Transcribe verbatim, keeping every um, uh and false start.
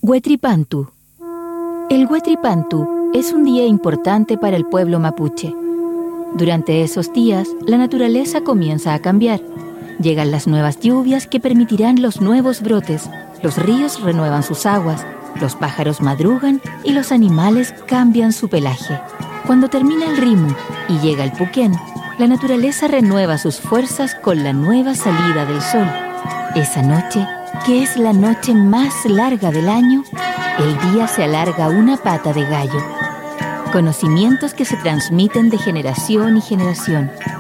Huetripantu. El Huetripantu es un día importante para el pueblo mapuche. Durante esos días, la naturaleza comienza a cambiar. Llegan las nuevas lluvias que permitirán los nuevos brotes, los ríos renuevan sus aguas, los pájaros madrugan y los animales cambian su pelaje. Cuando termina el rimu y llega el puquén, la naturaleza renueva sus fuerzas con la nueva salida del sol. Esa noche, que es la noche más larga del año, el día se alarga una pata de gallo. Conocimientos que se transmiten de generación y generación.